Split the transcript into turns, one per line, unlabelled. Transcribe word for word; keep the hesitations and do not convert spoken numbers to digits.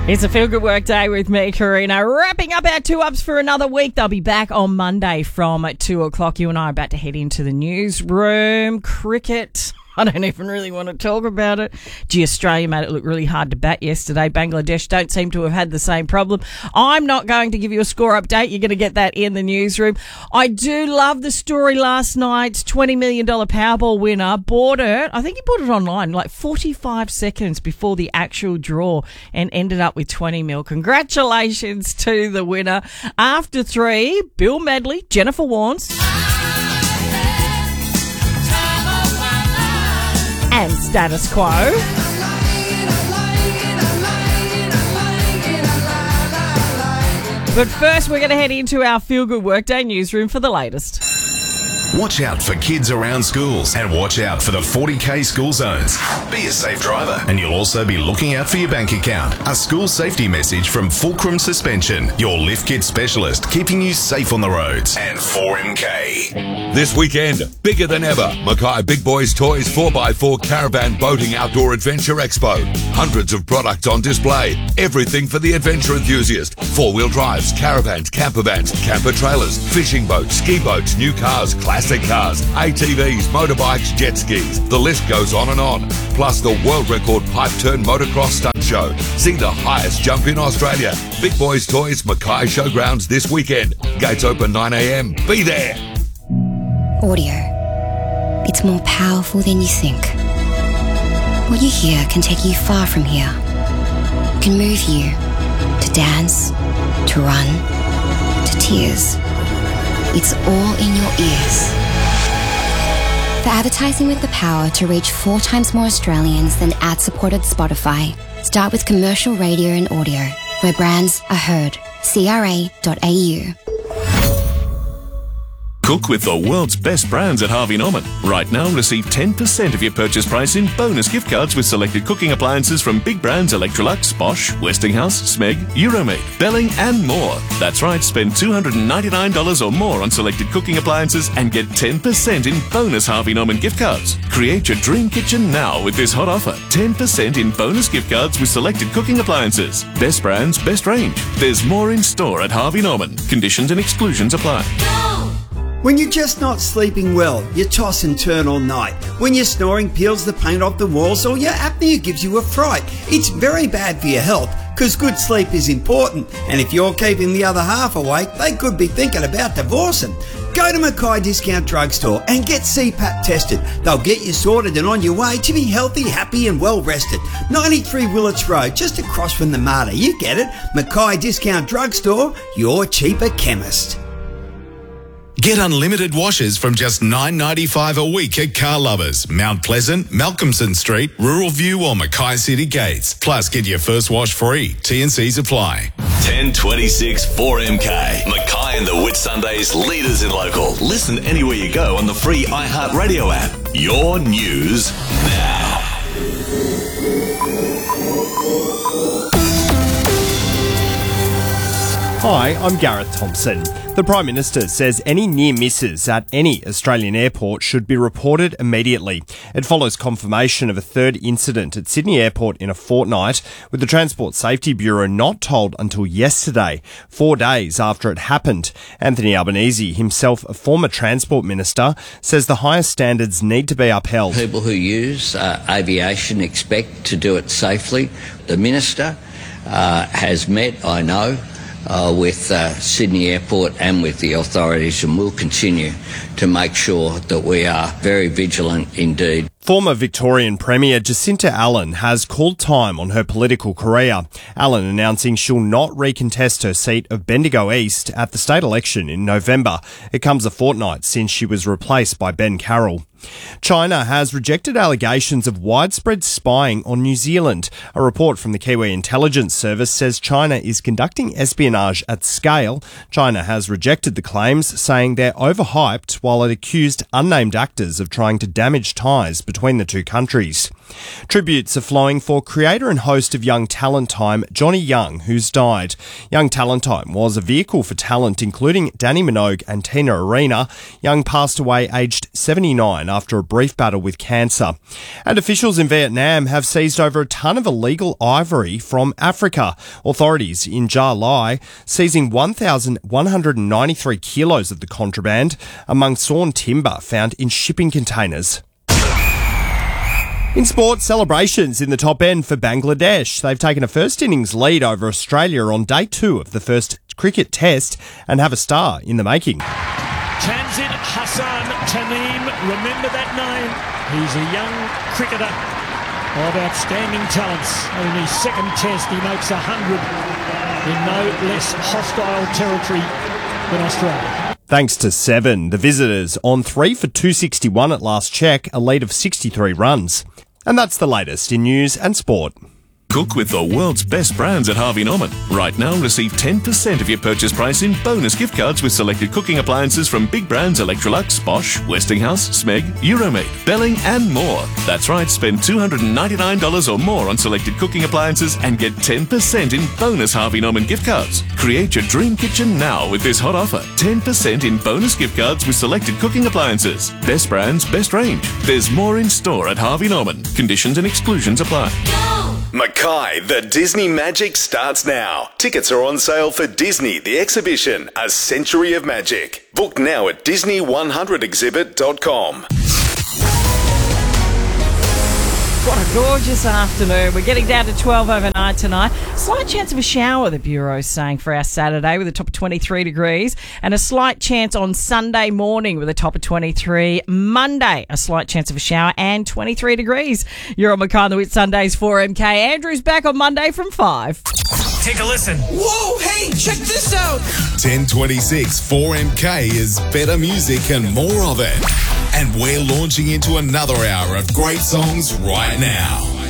It's a feel-good work day with me, Karina. Wrapping up our two-ups for another week. They'll be back on Monday from two o'clock. You and I are about to head into the newsroom. Cricket. I don't even really want to talk about it. Gee, Australia made it look really hard to bat yesterday. Bangladesh don't seem to have had the same problem. I'm not going to give you a score update. You're going to get that in the newsroom. I do love the story last night. twenty million dollars Powerball winner bought it. I think he bought it online like forty-five seconds before the actual draw and ended up with twenty mil. Congratulations to the winner. After three, Bill Medley, Jennifer Warnes, and Status Quo. But first, we're going to head into our Feel Good Workday newsroom for the latest.
Watch out for kids around schools and watch out for the forty K school zones. Be a safe driver and you'll also be looking out for your bank account. A school safety message from Fulcrum Suspension, your lift kit specialist, keeping you safe on the roads. And four M K.
This weekend, bigger than ever, Mackay Big Boys Toys four by four Caravan Boating Outdoor Adventure Expo. Hundreds of products on display. Everything for the adventure enthusiast. Four-wheel drives, caravans, camper vans, camper trailers, fishing boats, ski boats, new cars, classic cars, A T Vs, motorbikes, jet skis. The list goes on and on. Plus the world record pipe turn motocross stunt show. See the highest jump in Australia. Big Boys Toys Mackay Showgrounds this weekend. Gates open nine a m. Be there.
Audio. It's more powerful than you think. What you hear can take you far from here. It can move you to dance, to run, to tears. It's all in your ears. For advertising with the power to reach four times more Australians than ad-supported Spotify, start with commercial radio and audio, where brands are heard. C R A dot A U.
Cook with the world's best brands at Harvey Norman. Right now, receive ten percent of your purchase price in bonus gift cards with selected cooking appliances from big brands Electrolux, Bosch, Westinghouse, Smeg, Euromade, Belling and more. That's right, spend two hundred ninety-nine dollars or more on selected cooking appliances and get ten percent in bonus Harvey Norman gift cards. Create your dream kitchen now with this hot offer. ten percent in bonus gift cards with selected cooking appliances. Best brands, best range. There's more in store at Harvey Norman. Conditions and exclusions apply.
When you're just not sleeping well, you toss and turn all night. When your snoring peels the paint off the walls or your apnea gives you a fright. It's very bad for your health because good sleep is important. And if you're keeping the other half awake, they could be thinking about divorcing. Go to Mackay Discount Drugstore and get C PAP tested. They'll get you sorted and on your way to be healthy, happy and well rested. ninety-three Willits Road, just across from the Mater. You get it. Mackay Discount Drugstore, your cheaper chemist.
Get unlimited washes from just nine ninety-five a week at Car Lovers, Mount Pleasant, Malcolmson Street, Rural View or Mackay City Gates. Plus, get your first wash free. T and Cs apply.
ten twenty-six four M K. Mackay and the Whitsundays, leaders in local. Listen anywhere you go on the free iHeartRadio app. Your news now.
Hi, I'm Gareth Thompson. The Prime Minister says any near misses at any Australian airport should be reported immediately. It follows confirmation of a third incident at Sydney Airport in a fortnight, with the Transport Safety Bureau not told until yesterday, four days after it happened. Anthony Albanese, himself a former Transport Minister, says the highest standards need to be upheld.
People who use uh, aviation expect to do it safely. The Minister uh, has met, I know, Uh, with uh, Sydney Airport and with the authorities, and we'll continue to make sure that we are very vigilant indeed.
Former Victorian Premier Jacinta Allen has called time on her political career. Allen announcing she'll not recontest her seat of Bendigo East at the state election in November. It comes a fortnight since she was replaced by Ben Carroll. China has rejected allegations of widespread spying on New Zealand. A report from the Kiwi Intelligence Service says China is conducting espionage at scale. China has rejected the claims, saying they're overhyped, while it accused unnamed actors of trying to damage ties between between the two countries. Tributes are flowing for creator and host of Young Talent Time, Johnny Young, who's died. Young Talent Time was a vehicle for talent including Danny Minogue and Tina Arena. Young passed away aged seventy-nine after a brief battle with cancer. And officials in Vietnam have seized over a ton of illegal ivory from Africa. Authorities in Gia Lai seizing one thousand one hundred ninety-three kilos of the contraband among sawn timber found in shipping containers. In sport, celebrations in the top end for Bangladesh. They've taken a first innings lead over Australia on day two of the first cricket test and have a star in the making.
Tanzit Hassan Taneem, remember that name? He's a young cricketer of outstanding talents. In his second test, he makes one hundred in no less hostile territory than Australia.
Thanks to Seven, the visitors on three for two sixty-one at last check, a lead of sixty-three runs. And that's the latest in news and sport.
Cook with the world's best brands at Harvey Norman. Right now, receive ten percent of your purchase price in bonus gift cards with selected cooking appliances from big brands Electrolux, Bosch, Westinghouse, Smeg, Euromade, Belling and more. That's right, spend two hundred ninety-nine dollars or more on selected cooking appliances and get ten percent in bonus Harvey Norman gift cards. Create your dream kitchen now with this hot offer. ten percent in bonus gift cards with selected cooking appliances. Best brands, best range. There's more in store at Harvey Norman. Conditions and exclusions apply.
Mackay, the Disney Magic starts now. Tickets are on sale for Disney the Exhibition, A Century of Magic. Book now at disney one hundred exhibit dot com.
What a gorgeous afternoon. We're getting down to twelve overnight tonight. Slight chance of a shower, the Bureau's saying, for our Saturday with a top of twenty-three degrees. And a slight chance on Sunday morning with a top of twenty-three. Monday, a slight chance of a shower and twenty-three degrees. You're on Mackay and the Wit Sundays four M K. Andrew's back on Monday from five.
Take a listen.
Whoa, hey, check this out.
ten twenty-six four M K is better music and more of it. And we're launching into another hour of great songs right now.